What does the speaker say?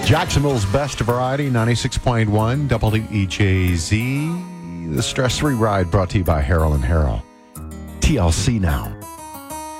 Jacksonville's best variety, 96.1 WEJZ. The Stress Free Ride brought to you by Harrell and Harrell. TLC now.